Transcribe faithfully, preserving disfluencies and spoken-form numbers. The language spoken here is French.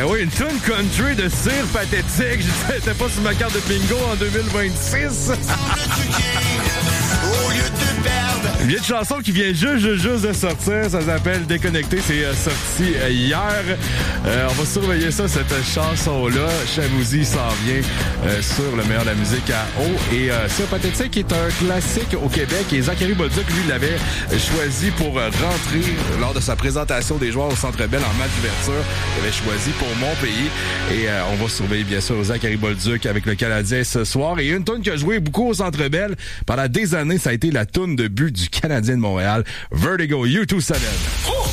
Ben oui, une tune country de Cire Pathétique. J'étais pas sur ma carte de bingo en deux mille vingt-six. Une vieille chanson qui vient juste, juste, juste de sortir. Ça s'appelle Déconnecté. C'est euh, sorti euh, hier. Euh, on va surveiller ça, cette chanson-là. Chamouzy s'en vient euh, sur le meilleur de la musique à eau. Et euh, Cire Pathétique est un classique au Québec. Et Zachary Bolduc, lui, l'avait choisi pour euh, rentrer lors de sa présentation des joueurs au Centre Bell en match d'ouverture. Il avait choisi pour mon pays. Et euh, on va surveiller, bien sûr, Zachary Bolduc avec le Canadien ce soir. Et une toune qui a joué beaucoup au Centre Bell pendant des années, ça a été la toune de but du Canadien de Montréal, Vertigo, U deux sept.